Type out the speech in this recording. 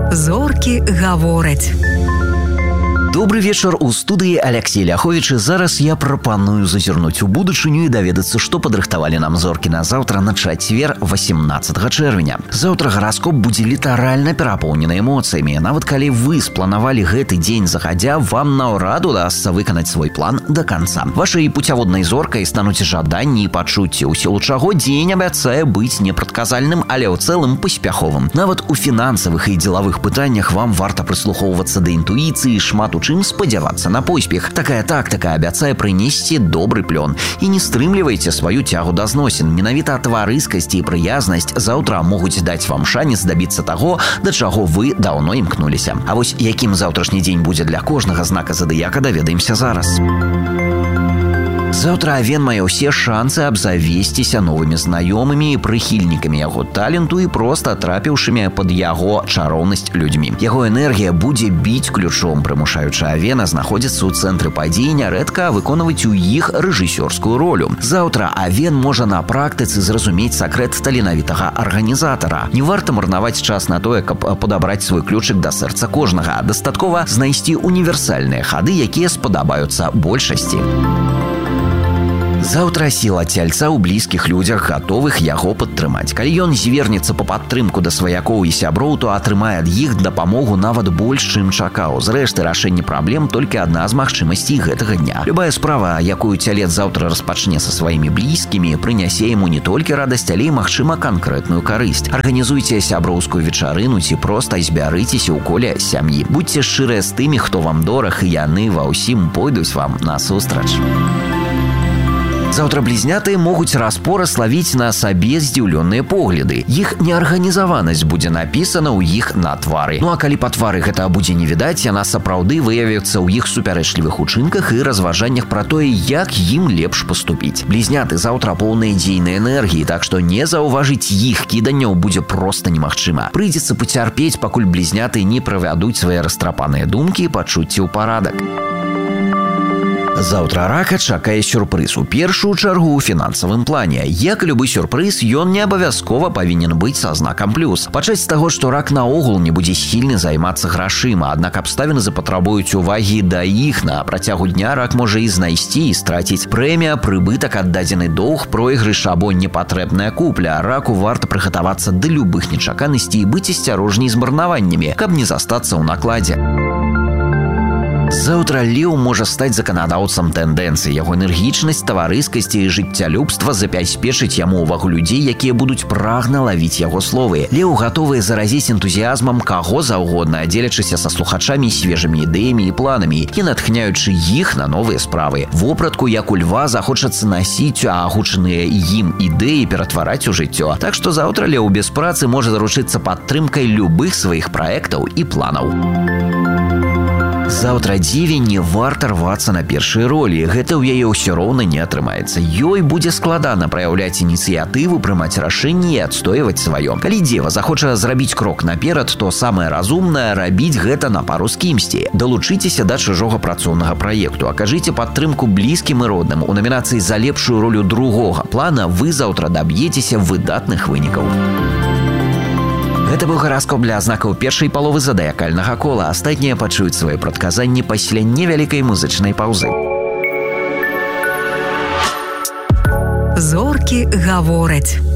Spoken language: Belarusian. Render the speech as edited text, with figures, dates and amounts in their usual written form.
Зоркі гавораць. Добрый вечер, у студии Алексей Ляхович. И зараз я прапаную зазірнуць у будучыню и даведацца, што падрыхтавалі нам зоркі на заўтра, на чацвер, 18 чэрвеня. Заўтра гараскоп будзе літаральна перапоўнены эмоцыямі. Нават калі вы спланавалі гэты дзень загадзя, вам наўрад удасца выканаць свой план до конца. Вашай пуцяводнай зоркай стануць жаданні і пачуцці, у сілу чаго дзень абяцае быць непрадказальным, але ў цэлым паспяховым. Нават у фінансавых і дзелавых пытаннях вам варта прыслухоўвацца да інтуіцыі, шмат у чым спадзявацца на поспех. Такая тактыка абяцае прынесці добры плён. І не стрымлівайце сваю цягу да зносін. Менавіта таварыскасць і прыязнасць заўтра могуць даць вам шанец дабіцца таго, да чаго вы даўно імкнуліся. А вось якім заўтрашні дзень будзе для кожнага знака задыяка, даведаемся зараз. Заўтра авен мае ўсе шансы абзавесціся новымі знаёмымі і прыхільнікамі яго таленту і проста трапіўшымі пад яго чароўнасць людзьмі. Яго энергія будзе біць ключом, прымушаючы авена знаходзіцца ў цэнтры падзей, нярэдка выконваць у іх рэжысёрскую ролю. Заўтра авен можа на практыцы зразумець сакрэт таленавітага арганізатара. Не варта марнаваць час на тое, каб падабраць свой ключык да сэрца кожнага. Дастаткова знайсці універсальныя хады, якія спадабаюцца большасці. Заўтра сіла цельца ў блізкіх людзях, гатовых яго падтрымаць. Калі ён звернецца па падтрымку да сваякоў і сяброў, то атрымае ад іх дапамогу нават больш, чым чакаў. Зрэшты, рашэнне праблем толькі адна з магчымасцей гэтага дня. Любая справа, якую цялец заўтра распачне са сваімі блізкімі, прынясе яму не толькі радасць, але і, магчыма, канкрэтную карысць. Арганізуйце сяброўскую вечарыну ці проста збярыцеся ў коле сям'і. Будзьце шчырыя з тымі, хто вам дораг, і яны ва ўсім пойдуць вам насустрач. Заўтра блізняты могуць распора славіць на сабе здзіўлёныя погляды. Іх неарганізаванасць будзе напісана ў іх на твары. Ну а калі па твары гэта будзе не відаць, яна сапраўды выявіцца ў іх супярэчлівых учынках і разважаннях пра тое, як ім лепш паступіць. Блізняты заўтра поўныя дзейнай энергіі, так што не заўважыць іх кіданняў будзе проста немагчыма. Прыйдзецца пацярпець, пакуль блізняты не правядуць свае растрапаныя думкі і пачуцці ў парадак. Заўтра рака чакае сюрпрыз, у першую чаргу ў фінансавым плане. Як і любы сюрпрыз, ён не абавязкова павінен быць са знакам плюс. Пачаць з таго, што рак наогул не будзе схільны займацца грашыма, аднак абставіны запатрабуюць увагі да іх. На працягу дня рак можа і знайсці і страціць прэмія, прыбытак, аддадзены доўг, пройгрыш або непатрэбная купля. Раку варта прыгатавацца да любых нечаканасцей і быць асцярожней з марнаваннямі, каб не застацца ў накладзе. Заўтра леў можа стаць заканадаўцам тэндэнцый. Яго энергічнасць, таварыскасць і жыццялюбства забяспечыць яму ўвагу людзей, якія будуць прагна лавіць яго словы. Леў гатовыя заразіць энтузіязмам каго заўгодна, дзелячыся са слухачамі свежымі ідэямі і планамі і натхняючы іх на новыя справы. Вопратку, як у льва, захочацца насіць агучаныя ім ідэі ператвараць у жыццё. Так што заўтра леў без працы можа заручыцца падтрымкай любых сваіх праектаў і планаў. Заўтра дзеве не варта рвацца на першыя ролі. Гэта ў яе ўсё роўна не атрымаецца. Ёй будзе складана праяўляць ініцыятыву, прымаць рашэнні і адстойваць сваё. Калі дзева захоча зрабіць крок наперад, то самае разумнае рабіць гэта на пару з кімсьці. Далучыцеся да чужога працоўнага праекту, акажыце падтрымку блізкім і родным. У намінацыі за лепшую ролю другога плана вы заўтра даб'ецеся выдатных вынікаў. Гэта быў гараскоп для знакаў першай паловы задыякальнага кола. Астатнія пачуюць свае прадказанні пасля невялікай музычнай паўзы. Зоркі гавораць.